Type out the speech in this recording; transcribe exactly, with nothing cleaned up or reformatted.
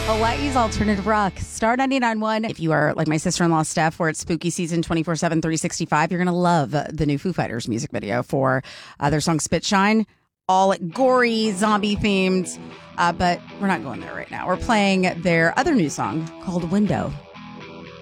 Hawaii's alternative rock. Star ninety-nine point one. If you are like my sister-in-law, Steph, where it's spooky season twenty-four seven, three sixty-five, you're going to love uh, the new Foo Fighters music video for uh, their song Spit Shine. All gory, zombie-themed. Uh, but we're not going there right now. We're playing their other new song called Window.